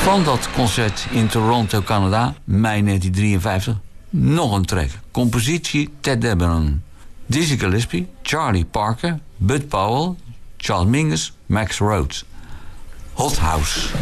Van dat concert in Toronto, Canada, mei 1953, nog een track. Compositie Ted Deberon. Dizzy Gillespie, Charlie Parker, Bud Powell, Charles Mingus, Max Rhodes. Hot House.